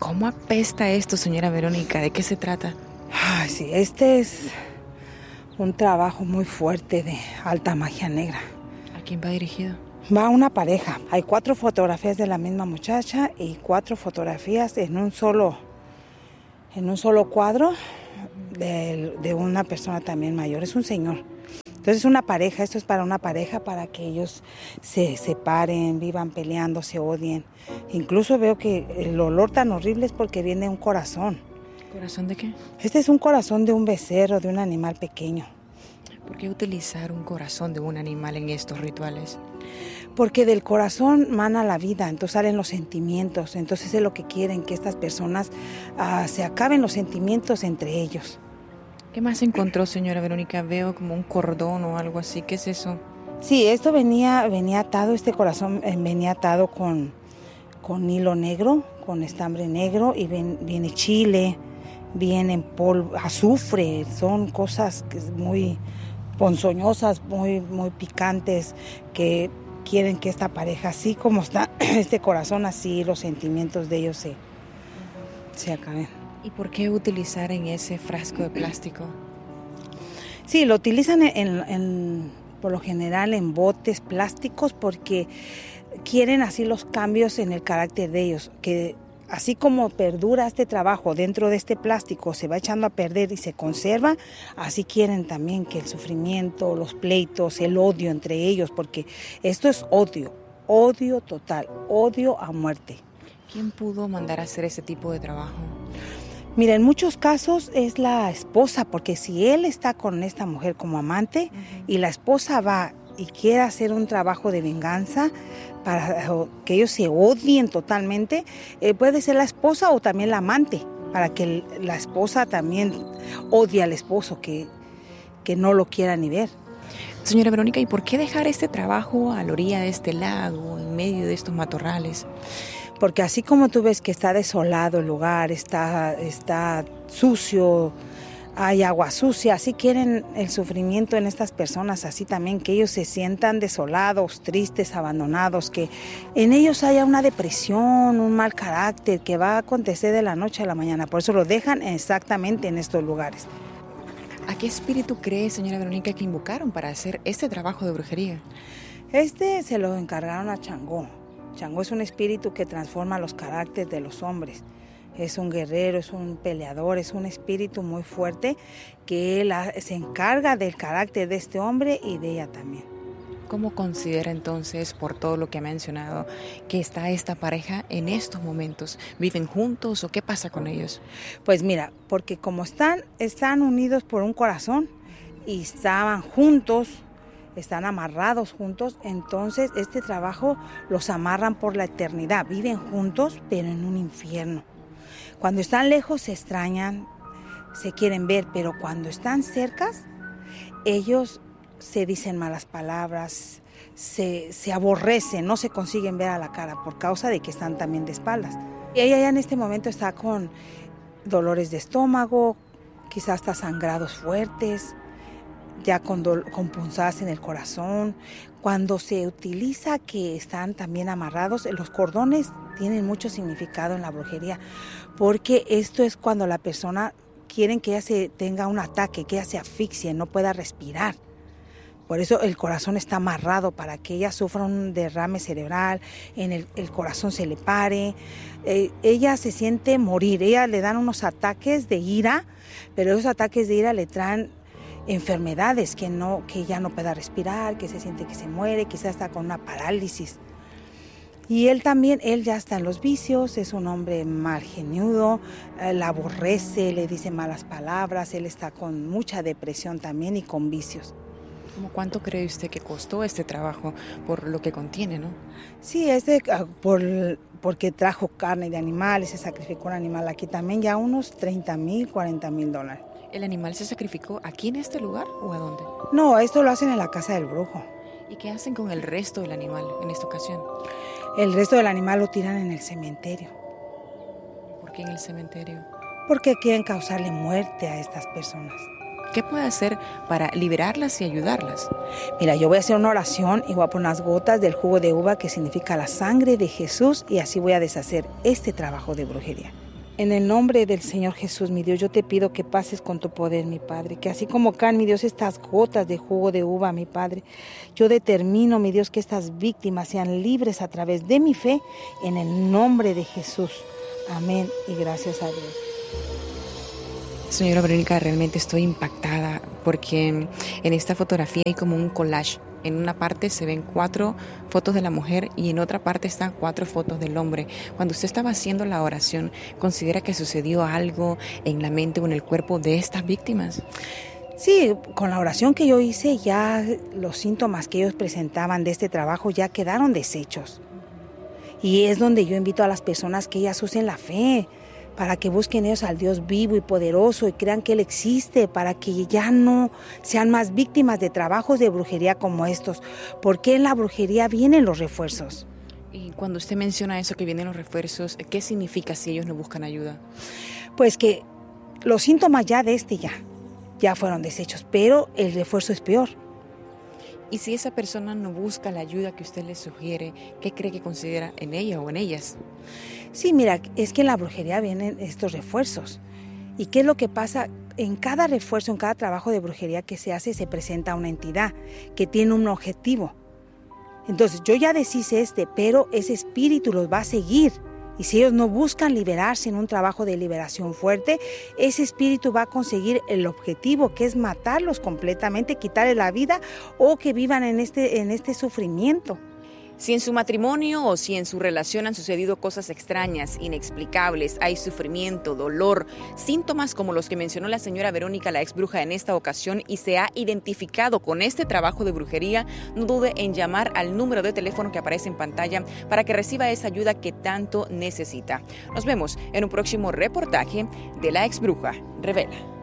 ¿Cómo apesta esto, señora Verónica? ¿De qué se trata? Ay, sí, este es un trabajo muy fuerte de alta magia negra. ¿A quién va dirigido? Va a una pareja. Hay 4 fotografías de la misma muchacha y 4 fotografías en un solo cuadro de una persona también mayor. Es un señor. Entonces es una pareja, esto es para una pareja, para que ellos se separen, vivan peleando, se odien. Incluso veo que el olor tan horrible es porque viene un corazón. ¿Corazón de qué? Este es un corazón de un becerro, de un animal pequeño. ¿Por qué utilizar un corazón de un animal en estos rituales? Porque del corazón mana la vida, entonces salen los sentimientos. Entonces es lo que quieren, que estas personas se acaben los sentimientos entre ellos. ¿Qué más encontró, señora Verónica? Veo como un cordón o algo así. ¿Qué es eso? Sí, esto venía atado, este corazón venía atado con hilo negro, con estambre negro, y viene chile, viene polvo, azufre. Son cosas muy ponzoñosas, muy, muy picantes, que quieren que esta pareja, así como está este corazón, así los sentimientos de ellos se acaben. ¿Y por qué utilizar en ese frasco de plástico? Sí, lo utilizan por lo general en botes plásticos porque quieren así los cambios en el carácter de ellos, que así como perdura este trabajo dentro de este plástico, se va echando a perder y se conserva, así quieren también que el sufrimiento, los pleitos, el odio entre ellos, porque esto es odio total, odio a muerte. ¿Quién pudo mandar a hacer ese tipo de trabajo? Mira, en muchos casos es la esposa, porque si él está con esta mujer como amante y la esposa va y quiere hacer un trabajo de venganza para que ellos se odien totalmente, puede ser la esposa o también la amante, para que la esposa también odie al esposo, que no lo quiera ni ver. Señora Verónica, ¿y por qué dejar este trabajo a la orilla de este lago, en medio de estos matorrales? Porque así como tú ves que está desolado el lugar, está sucio, hay agua sucia, así quieren el sufrimiento en estas personas, así también que ellos se sientan desolados, tristes, abandonados, que en ellos haya una depresión, un mal carácter que va a acontecer de la noche a la mañana. Por eso lo dejan exactamente en estos lugares. ¿A qué espíritu cree, señora Verónica, que invocaron para hacer este trabajo de brujería? Se lo encargaron a Changó. Changó es un espíritu que transforma los caracteres de los hombres. Es un guerrero, es un peleador, es un espíritu muy fuerte que él se encarga del carácter de este hombre y de ella también. ¿Cómo considera entonces, por todo lo que ha mencionado, que está esta pareja en estos momentos? ¿Viven juntos o qué pasa con ellos? Pues mira, porque como están unidos por un corazón y estaban juntos, están amarrados juntos, entonces este trabajo los amarran por la eternidad. Viven juntos, pero en un infierno. Cuando están lejos se extrañan, se quieren ver, pero cuando están cercas, ellos se dicen malas palabras, se aborrecen, no se consiguen ver a la cara por causa de que están también de espaldas. Y ella ya en este momento está con dolores de estómago, quizás hasta sangrados fuertes, ya con punzadas en el corazón. Cuando se utiliza que están también amarrados, los cordones tienen mucho significado en la brujería, porque esto es cuando la persona quieren que ella tenga un ataque, que ella se asfixie, no pueda respirar. Por eso el corazón está amarrado, para que ella sufra un derrame cerebral, el corazón se le pare. Ella se siente morir, ella le dan unos ataques de ira, pero esos ataques de ira le traen enfermedades, que ella no pueda respirar, que se siente que se muere, quizás está con una parálisis. Y él ya está en los vicios, es un hombre mal geniudo, la aborrece, le dice malas palabras, él está con mucha depresión también y con vicios. ¿Cómo cuánto cree usted que costó este trabajo por lo que contiene, no? Sí, porque trajo carne de animales, se sacrificó un animal aquí también, ya unos $30,000, $40,000. ¿El animal se sacrificó aquí en este lugar o a dónde? No, esto lo hacen en la casa del brujo. ¿Y qué hacen con el resto del animal en esta ocasión? El resto del animal lo tiran en el cementerio. ¿Por qué en el cementerio? Porque quieren causarle muerte a estas personas. ¿Qué puede hacer para liberarlas y ayudarlas? Mira, yo voy a hacer una oración y voy a poner unas gotas del jugo de uva, que significa la sangre de Jesús, y así voy a deshacer este trabajo de brujería. En el nombre del Señor Jesús, mi Dios, yo te pido que pases con tu poder, mi Padre, que así como caen, mi Dios, estas gotas de jugo de uva, mi Padre, yo determino, mi Dios, que estas víctimas sean libres a través de mi fe, en el nombre de Jesús. Amén y gracias a Dios. Señora Verónica, realmente estoy impactada porque en esta fotografía hay como un collage. En una parte se ven 4 fotos de la mujer y en otra parte están 4 fotos del hombre. Cuando usted estaba haciendo la oración, ¿considera que sucedió algo en la mente o en el cuerpo de estas víctimas? Sí, con la oración que yo hice, ya los síntomas que ellos presentaban de este trabajo ya quedaron deshechos. Y es donde yo invito a las personas que ellas usen la fe, para que busquen ellos al Dios vivo y poderoso y crean que Él existe, para que ya no sean más víctimas de trabajos de brujería como estos, porque en la brujería vienen los refuerzos. Y cuando usted menciona eso, que vienen los refuerzos, ¿qué significa si ellos no buscan ayuda? Pues que los síntomas ya de ya fueron deshechos, pero el refuerzo es peor. Y si esa persona no busca la ayuda que usted le sugiere, ¿qué cree que considera en ella o en ellas? Sí, mira, es que en la brujería vienen estos refuerzos. ¿Y qué es lo que pasa? En cada refuerzo, en cada trabajo de brujería que se hace, se presenta una entidad que tiene un objetivo. Entonces, yo ya deshice pero ese espíritu los va a seguir. Y si ellos no buscan liberarse en un trabajo de liberación fuerte, ese espíritu va a conseguir el objetivo, que es matarlos completamente, quitarles la vida o que vivan en este sufrimiento. Si en su matrimonio o si en su relación han sucedido cosas extrañas, inexplicables, hay sufrimiento, dolor, síntomas como los que mencionó la señora Verónica, la ex bruja, en esta ocasión, y se ha identificado con este trabajo de brujería, no dude en llamar al número de teléfono que aparece en pantalla para que reciba esa ayuda que tanto necesita. Nos vemos en un próximo reportaje de La Ex Bruja Revela.